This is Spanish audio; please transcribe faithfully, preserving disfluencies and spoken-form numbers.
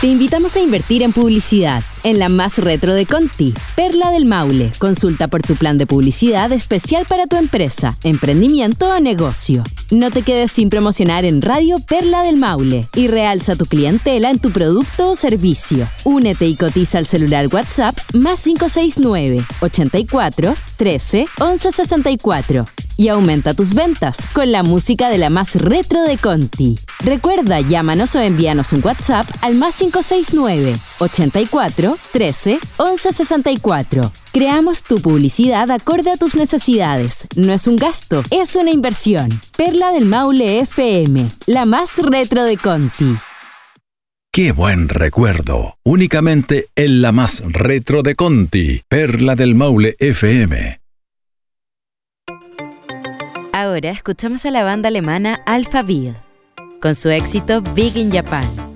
Te invitamos a invertir en publicidad, en la más retro de Conti, Perla del Maule. Consulta por tu plan de publicidad especial para tu empresa, emprendimiento o negocio. No te quedes sin promocionar en Radio Perla del Maule y realza tu clientela en tu producto o servicio. Únete y cotiza al celular WhatsApp más cinco seis nueve, ochenta y cuatro, trece, once sesenta y cuatro y aumenta tus ventas con la música de la más retro de Conti. Recuerda, llámanos o envíanos un WhatsApp al más cinco seis nueve, ochenta y cuatro, trece, once sesenta y cuatro. Creamos tu publicidad acorde a tus necesidades. No es un gasto, es una inversión. Perla del Maule F M, la más retro de Conti. ¡Qué buen recuerdo! Únicamente en la más retro de Conti, Perla del Maule F M. Ahora escuchamos a la banda alemana Alphaville con su éxito Big in Japan.